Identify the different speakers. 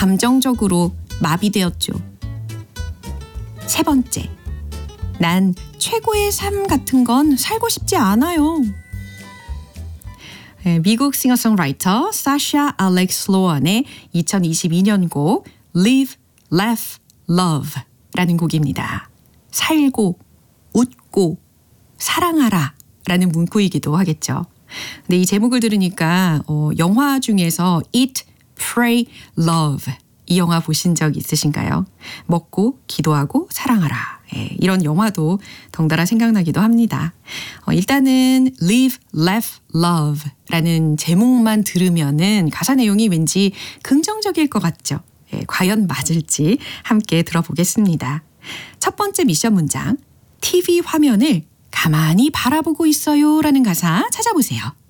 Speaker 1: 감정적으로 마비되었죠. 세 번째, 난 최고의 삶 같은 건 살고 싶지 않아요. 미국 싱어송라이터 사샤 알렉스 로원의 2022년 곡 Live, Laugh, Love 라는 곡입니다. 살고, 웃고, 사랑하라 라는 문구이기도 하겠죠. 근데 이 제목을 들으니까 영화 중에서 Eat, Pray, Love 이 영화 보신 적 있으신가요? 먹고 기도하고 사랑하라. 이런 영화도 덩달아 생각나기도 합니다. 일단은 Live, Laugh, Love 라는 제목만 들으면은 가사 내용이 왠지 긍정적일 것 같죠. 과연 맞을지 함께 들어보겠습니다. 첫 번째 미션 문장, TV 화면을 가만히 바라보고 있어요 라는 가사 찾아보세요.